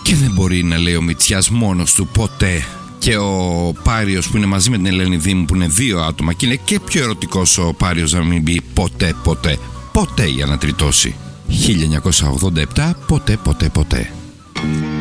Και δεν μπορεί να λέει ο Μητσιάς μόνος του ποτέ. Και ο Πάριος που είναι μαζί με την Ελένη Δήμου, που είναι δύο άτομα, και είναι και πιο ερωτικός ο Πάριος να μην πει ποτέ, ποτέ. Ποτέ για να τριτώσει. 1987, ποτέ, ποτέ, ποτέ.